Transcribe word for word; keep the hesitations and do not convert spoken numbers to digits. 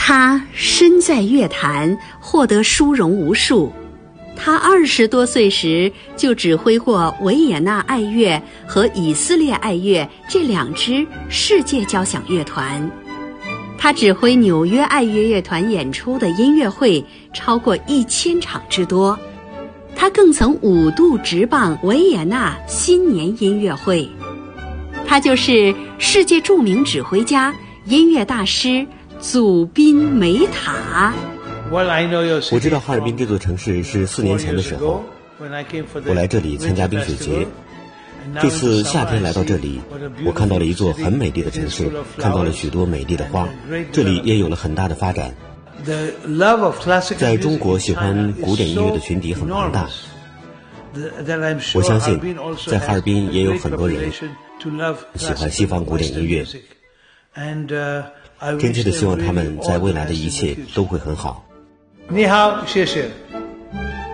他身在乐坛，获得殊荣无数。他二十多岁时就指挥过维也纳爱乐和以色列爱乐这两支世界交响乐团。他指挥纽约爱乐乐团演出的音乐会超过一千场之多。他更曾五度执棒维也纳新年音乐会。他就是世界著名指挥家、音乐大师祖宾梅塔。 我知道哈尔滨这座城市是四年前的时候，我来这里参加冰雪节。这次夏天来到这里，我看到了一座很美丽的城市，看到了许多美丽的花，这里也有了很大的发展。在中国，喜欢古典音乐的群体很庞大，我相信在哈尔滨也有很多人喜欢西方古典音乐，真切的希望他们在未来的一切都会很好。 你好，谢谢。